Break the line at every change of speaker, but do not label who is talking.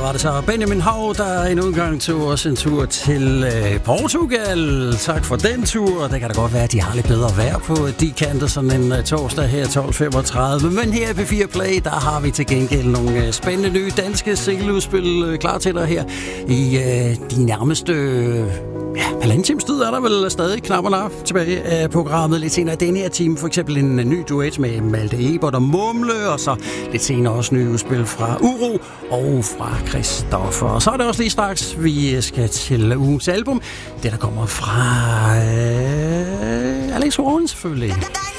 var det så Benjamin Hav, der endnu en gang tog os en tur til Portugal. Tak for den tur. Det kan da godt være, at de har lidt bedre vejr på de kanter sådan en torsdag her 12.35. Men her i P4 Play, der har vi til gengæld nogle spændende nye danske singleudspil klar til dig her i de nærmeste... halvanden times tid er der vel stadig knapperne af tilbage af programmet. Lidt senere i denne her time for eksempel en ny duet med Malte Ebert og Mumle, og så lidt senere også nye udspil fra Uro og fra Christoffer. Og så er det også lige straks, vi skal til ugens album. Det, der kommer fra Alex Warren selvfølgelig.